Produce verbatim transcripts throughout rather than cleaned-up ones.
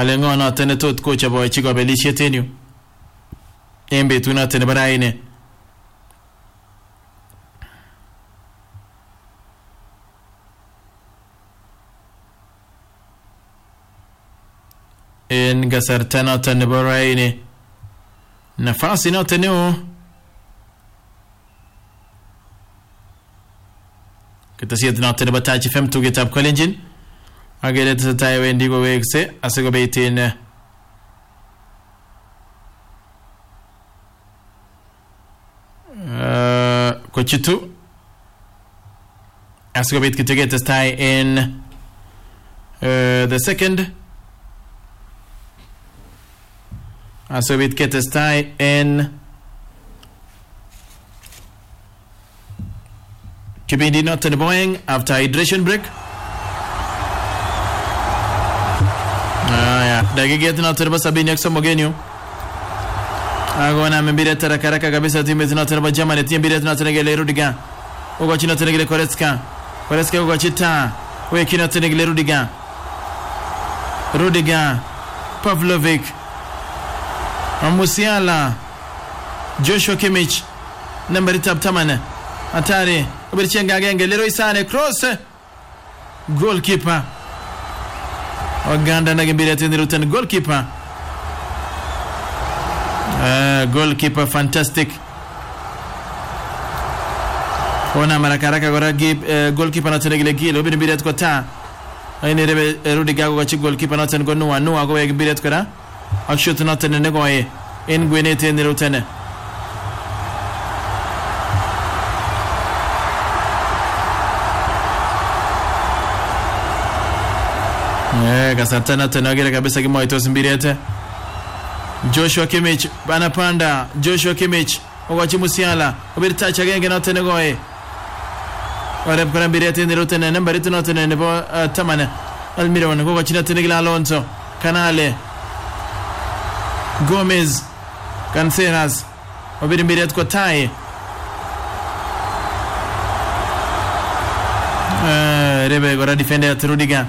alengo noton ne tot kochobochi kobelisiet en yu en betut noton nebo raini. En kasarta noton nebo raini nafasi noton neo ketesiet noton nebo Taach F M tugetab Kalenjin agere tesetai wendi kowekse asikobit en kochutu asikobit kityo ketestai en the second asikobit ketestai en kipindi noton nebo oeng after hydration break. Aya, dakika noton nebo sabini ak somok en yu agona mbiret haraka haraka kabisa timu noton nebo Germany timu mbiret noton ngele Rudiger ugochi noton ngele Goretzka Goretzka ugochi ta weki noton ngele Rudiger Rudiger Pavlovic Musiala Joshua Kimmich nambari tab tamane atari ubirchenga genge Leroy Sane cross goalkeeper Uganda nagimbira tena rutan goalkeeper uh, goalkeeper fantastic ona marakaraka gora gib uh, goalkeeper natene gile gile ubimbira tukota aini rebe Rudiger go chi goalkeeper natene go nuwa nuwa go yegimbira tukara akshot natene negoye en gwenete tena rutan Eh, kasatana tena gele kabisa kimoito simbirete Joshua Kimmich banapanda Joshua Kimmich ogachi Musiala obirta chagenge note negoe ore kwa mbirete ndirote na nambari tunote ne bo uh, tamana Almiron ogachi note negila Alonso Canale Gomez Canceras obiri mbirete kwa tai eh uh, rebe gora defender Rudiger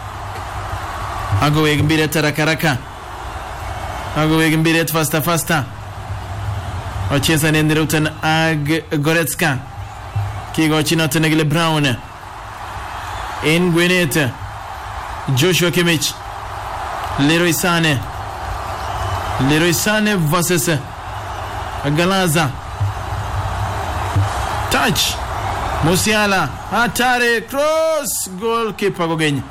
Ago wegimbiret rakaraka Ago wegimbiret fasta fasta Ochesa nendirutan ag Goretzka Kigo chinotan egile Brown In Gwinnett Joshua Kimmich Leroy Sane Leroy Sane versus Galaza Touch Musiala Atare cross goalkeeper gogeny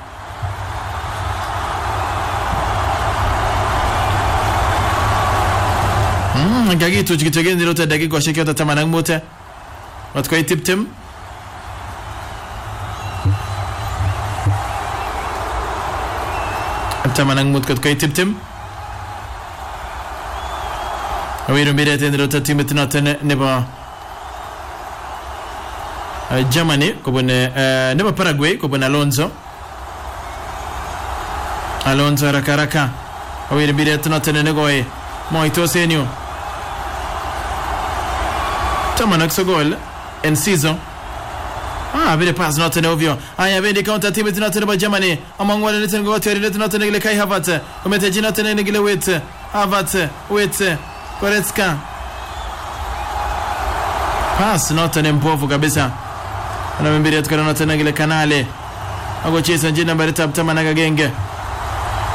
gagi tu jigitegen dirote dagi ko sheketa tamanang mute wat koy tiptim tamanang mut ko koy tiptim awiru birete dirote timit noten nebo Germany ko bone nebo Paraguay ko bone Alonso Alonso rakaraka awiru birete noten negoy moito senio Tamanak so goal en season ah vile pass not an ovio aya vende counter team not in Germany among one little go to not in Kai Havertz umete jina tena ngile wet Havertz wet Goretzka pass not an mbovu kabisa ana mbili atukana not in ngile Canale ago chesa jina nambari tab Tamanaga genge